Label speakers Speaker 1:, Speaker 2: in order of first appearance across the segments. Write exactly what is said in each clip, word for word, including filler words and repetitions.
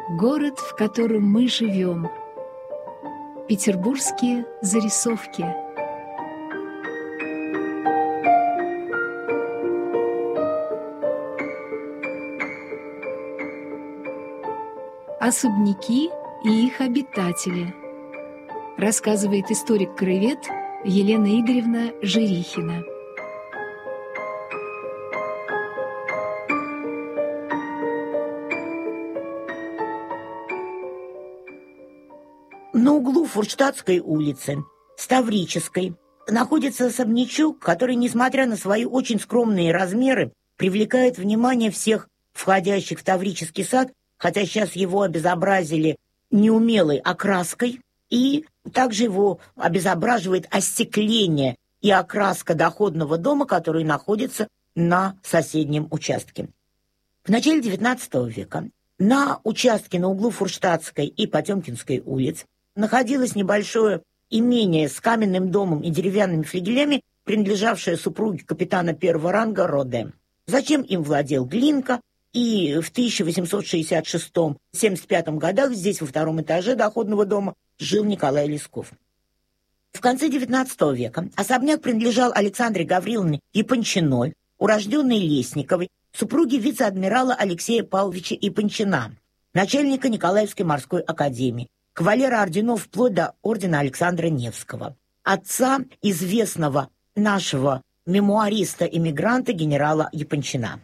Speaker 1: Город, в котором мы живем. Петербургские зарисовки. Особняки и их обитатели. Рассказывает историк-краевед Елена Игоревна Жирихина.
Speaker 2: На углу Фурштадтской улицы с Таврической находится особнячок, который, несмотря на свои очень скромные размеры, привлекает внимание всех входящих в Таврический сад, хотя сейчас его обезобразили неумелой окраской, и также его обезображивает остекление и окраска доходного дома, который находится на соседнем участке. В начале девятнадцатого века на участке на углу Фурштадтской и Потемкинской улиц находилось небольшое имение с каменным домом и деревянными флигелями, принадлежавшее супруге капитана первого ранга Роде. Затем им владел Глинка, и в тысяча восемьсот шестьдесят шестом — семьдесят пятом годах здесь во втором этаже доходного дома жил Николай Лесков. В конце девятнадцатого века особняк принадлежал Александре Гавриловне Япончиной, урожденной Лесниковой, супруге вице-адмирала Алексея Павловича Япончина, начальника Николаевской морской академии, кавалера орденов вплоть до ордена Александра Невского, отца известного нашего мемуариста-эмигранта генерала Япончина.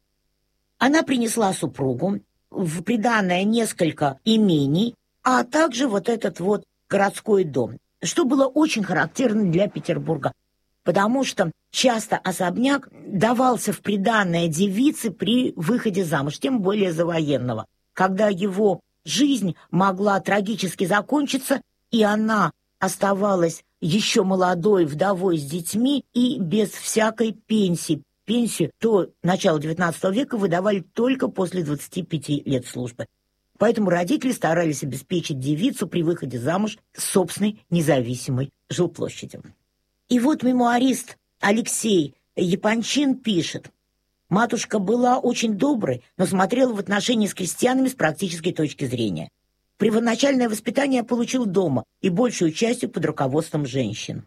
Speaker 2: Она принесла супругу в приданое несколько имений, а также вот этот вот городской дом, что было очень характерно для Петербурга, потому что часто особняк давался в приданое девице при выходе замуж, тем более за военного, когда его жизнь могла трагически закончиться, и она оставалась еще молодой, вдовой с детьми и без всякой пенсии. Пенсию до начала девятнадцатого века выдавали только после двадцати пяти лет службы. Поэтому родители старались обеспечить девицу при выходе замуж собственной независимой жилплощадью. И вот мемуарист Алексей Япончин пишет: «Матушка была очень доброй, но смотрела в отношении с крестьянами с практической точки зрения. Первоначальное воспитание я получил дома и большую частью под руководством женщин».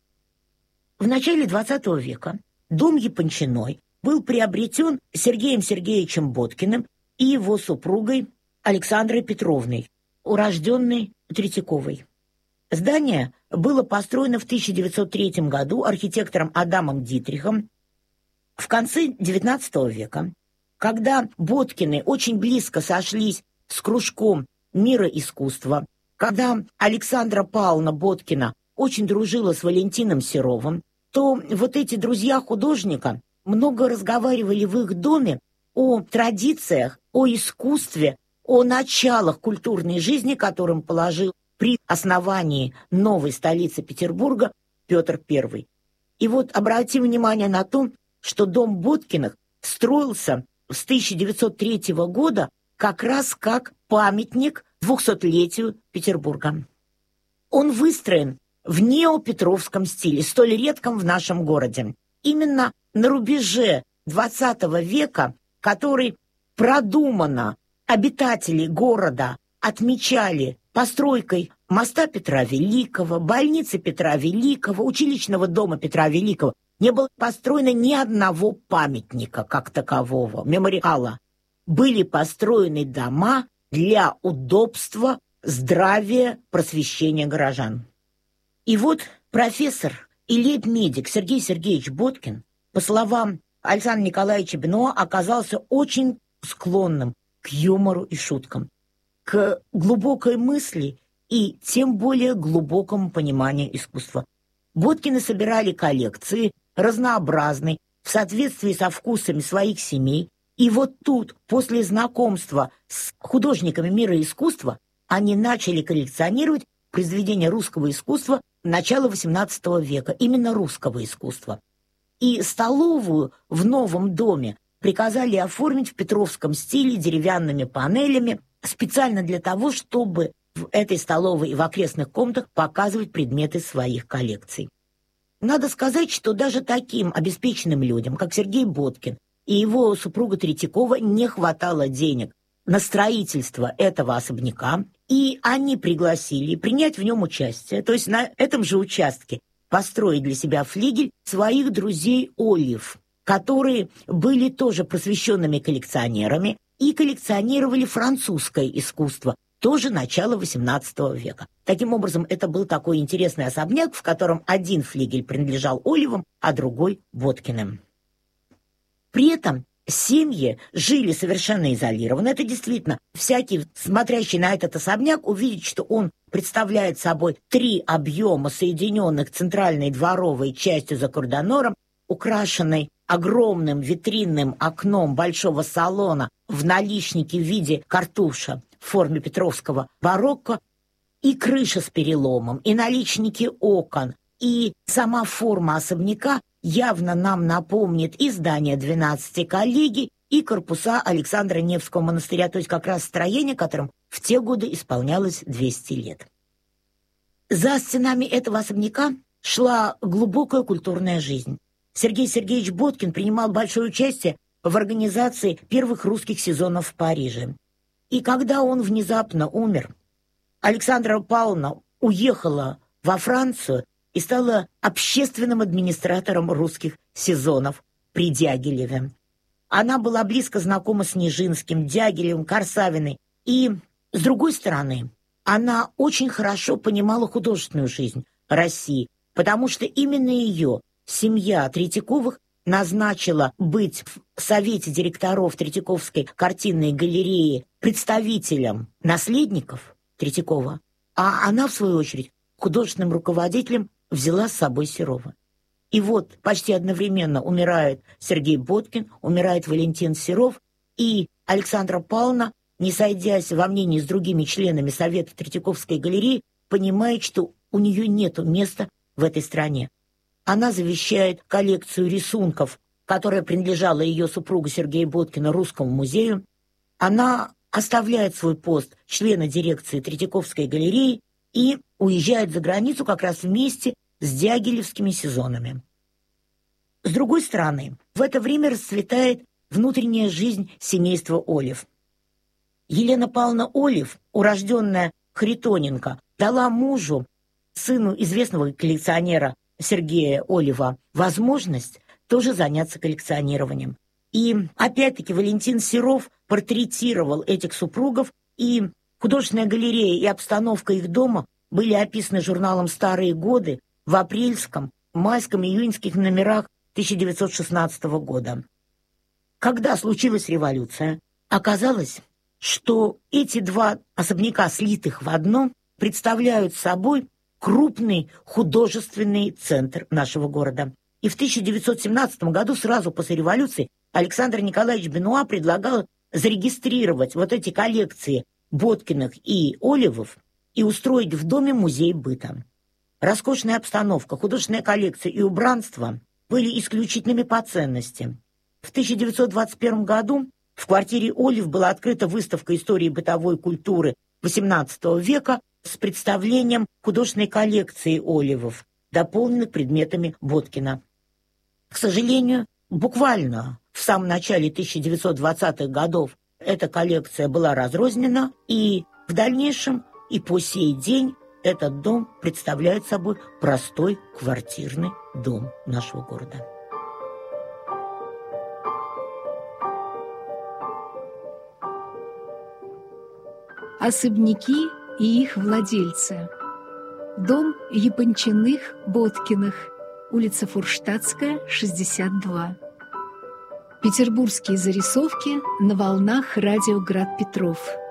Speaker 2: В начале двадцатого века дом Япончиной был приобретен Сергеем Сергеевичем Боткиным и его супругой Александрой Петровной, урожденной Третьяковой. Здание было построено в тысяча девятьсот третьем году архитектором Адамом Дитрихом. В конце девятнадцатого века, когда Боткины очень близко сошлись с кружком мира искусства, когда Александра Павловна Боткина очень дружила с Валентином Серовым, то вот эти друзья художника много разговаривали в их доме о традициях, о искусстве, о началах культурной жизни, которым положил при основании новой столицы Петербурга Петр Первый. И вот обратим внимание на то, что дом Боткиных строился с тысяча девятьсот третьего года как раз как памятник двухсотлетию Петербурга. Он выстроен в неопетровском стиле, столь редком в нашем городе. Именно на рубеже двадцатого века, который продуманно обитатели города отмечали постройкой моста Петра Великого, больницы Петра Великого, училищного дома Петра Великого, не было построено ни одного памятника как такового, мемориала. Были построены дома для удобства, здравия, просвещения горожан. И вот профессор и лейб-медик Сергей Сергеевич Боткин, по словам Александра Николаевича Бенуа, оказался очень склонным к юмору и шуткам, к глубокой мысли и тем более глубокому пониманию искусства. Боткины собирали коллекции, разнообразные, в соответствии со вкусами своих семей, и вот тут, после знакомства с художниками мира искусства, они начали коллекционировать произведения русского искусства начала восемнадцатого века, именно русского искусства. И столовую в новом доме приказали оформить в петровском стиле деревянными панелями, специально для того, чтобы в этой столовой и в окрестных комнатах показывать предметы своих коллекций. Надо сказать, что даже таким обеспеченным людям, как Сергей Боткин и его супруга Третьякова, не хватало денег на строительство этого особняка, и они пригласили принять в нем участие, то есть на этом же участке построить для себя флигель своих друзей Олив, которые были тоже просвещенными коллекционерами и коллекционировали французское искусство, тоже начало восемнадцатого века. Таким образом, это был такой интересный особняк, в котором один флигель принадлежал Оливам, а другой — Боткиным. При этом семьи жили совершенно изолированно. Это действительно, всякий, смотрящий на этот особняк, увидит, что он представляет собой три объема, соединенных центральной дворовой частью за кордонором, украшенной огромным витринным окном большого салона в наличнике в виде картуша в форме петровского барокко, и крыша с переломом, и наличники окон, и сама форма особняка явно нам напомнит и здание двенадцати коллегий, и корпуса Александра Невского монастыря, то есть как раз строение, которым в те годы исполнялось двести лет. За стенами этого особняка шла глубокая культурная жизнь. Сергей Сергеевич Боткин принимал большое участие в организации первых русских сезонов в Париже. И когда он внезапно умер, Александра Павловна уехала во Францию и стала общественным администратором русских сезонов при Дягилеве. Она была близко знакома с Нижинским, Дягилевым, Корсавиной. И, с другой стороны, она очень хорошо понимала художественную жизнь России, потому что именно ее семья Третьяковых назначила быть в совете директоров Третьяковской картинной галереи представителем наследников Третьякова, а она, в свою очередь, художественным руководителем взяла с собой Серова. И вот почти одновременно умирает Сергей Боткин, умирает Валентин Серов, и Александра Павловна, не сойдясь во мнении с другими членами Совета Третьяковской галереи, понимает, что у нее нет места в этой стране. Она завещает коллекцию рисунков, которая принадлежала ее супругу Сергея Боткина, Русскому музею. Она оставляет свой пост члена дирекции Третьяковской галереи и уезжает за границу как раз вместе с дягилевскими сезонами. С другой стороны, в это время расцветает внутренняя жизнь семейства Олив. Елена Павловна Олив, урожденная Харитоненко, дала мужу, сыну известного коллекционера Сергея Олива, возможность тоже заняться коллекционированием. И опять-таки Валентин Серов портретировал этих супругов, и художественная галерея и обстановка их дома были описаны журналом «Старые годы» в апрельском, майском и июньских номерах тысяча девятьсот шестнадцатого года. Когда случилась революция, оказалось, что эти два особняка, слитых в одно, представляют собой крупный художественный центр нашего города. И в тысяча девятьсот семнадцатом году, сразу после революции, Александр Николаевич Бенуа предлагал зарегистрировать вот эти коллекции Боткиных и Оливов и устроить в доме музей быта. Роскошная обстановка, художественная коллекция и убранство были исключительными по ценности. В тысяча девятьсот двадцать первом году в квартире Олив была открыта выставка истории бытовой культуры восемнадцатого века с представлением художественной коллекции Оливов, дополненных предметами Боткина. К сожалению, буквально в самом начале тысяча девятьсот двадцатых годов эта коллекция была разрознена, и в дальнейшем и по сей день этот дом представляет собой простой квартирный дом нашего города.
Speaker 1: Особняки и их владельцы. Дом Япончиных Боткиных, улица Фурштадтская, шестьдесят два. Петербургские зарисовки на волнах радио «Град Петров».